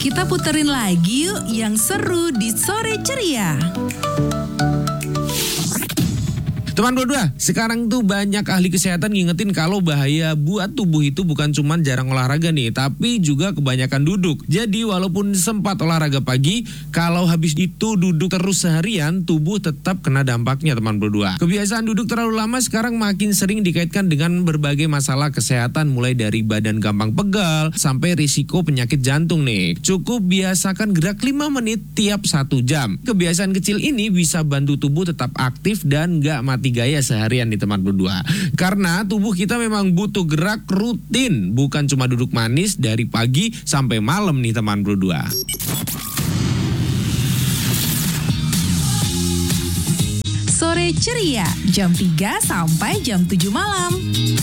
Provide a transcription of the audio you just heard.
Kita puterin lagi yuk yang seru di Sore Ceria. Teman berdua, sekarang tuh banyak ahli kesehatan ngingetin kalau bahaya buat tubuh itu bukan cuma jarang olahraga nih, tapi juga kebanyakan duduk. Jadi walaupun sempat olahraga pagi, kalau habis itu duduk terus seharian, tubuh tetap kena dampaknya teman berdua. Kebiasaan duduk terlalu lama sekarang makin sering dikaitkan dengan berbagai masalah kesehatan, mulai dari badan gampang pegal sampai risiko penyakit jantung nih. Cukup biasakan gerak 5 menit tiap 1 jam. Kebiasaan kecil ini bisa bantu tubuh tetap aktif dan gak mati gaya seharian di teman berdua. Karena tubuh kita memang butuh gerak rutin, bukan cuma duduk manis dari pagi sampai malam nih teman berdua. Sore Ceria, jam 3 sampai jam 7 malam.